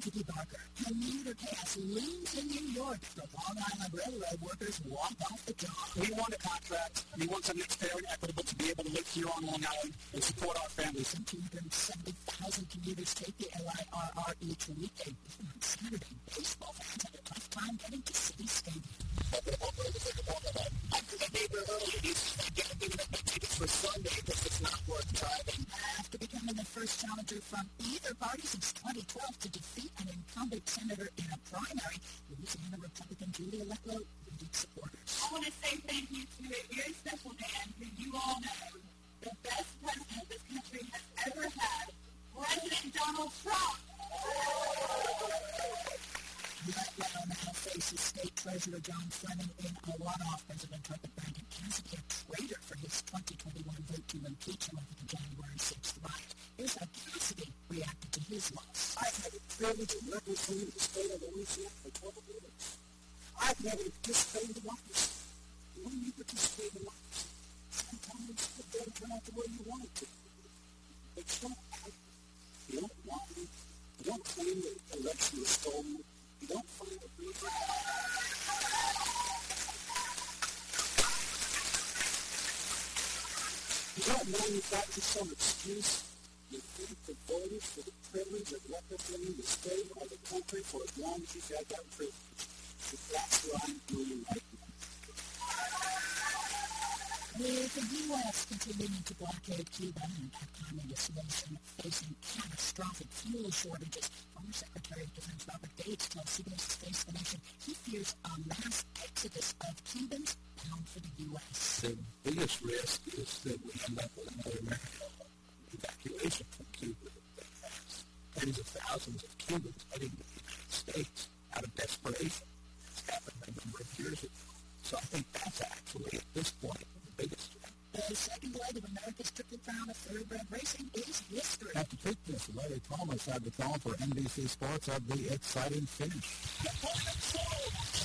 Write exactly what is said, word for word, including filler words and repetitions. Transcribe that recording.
Tiki Barker. Commuter chaos looms in New York. The Long Island Railroad workers walk off the job. We want a contract. We want something that's fair and equitable to be able to live here on Long Island and support our families. Some two hundred seventy thousand commuters take the L I R R each week. And even on Saturday, baseball fans had a tough time getting to City Stadium. But the whole world is like a walk about. I think I gave her earlier. These are getting given up my tickets for Sunday because it's not worth driving. After becoming the first challenger from either party since twenty twelve to defeat an incumbent senator in a primary, Louisiana Republican Julia Letlow leading supporters. I want to say thank you to a very special man who you all know, the best president this country has ever had, President Donald Trump. Letlow now faces State Treasurer John Fleming in a runoff. President Trump abandoned Cassidy a traitor for his twenty twenty-one vote to impeach him over the January sixth riot. Here's how Cassidy reacted to his loss. I've had the privilege of representing the state of Louisiana for twelve years. I've never participated in democracy. When you participate in democracy, sometimes it doesn't turn out the way you want it to. But Trump, you don't want it. You don't claim that the election was stolen. You don't find a reason. You don't manufacture some excuse. You thank the voters for the privilege of representing the state or the country for as long as you've had that privilege. So that's what I'm doing right now. With the U S continuing to blockade Cuba and that communist nation facing catastrophic fuel shortages, former Secretary of Defense Robert Gates tells C B S's Face the Nation he fears a mass exodus of Cubans bound for the U S. The biggest risk is that we end up with another American evacuation from Cuba. Tens of thousands of Cubans heading to the United States out of desperation. It's happened a number of years ago. So I think that's actually, at this point, the biggest threat. The second leg of America's Triple Crown of thoroughbred racing is history. After Preakness, Larry Thomas had the call for N B C Sports of the exciting finish.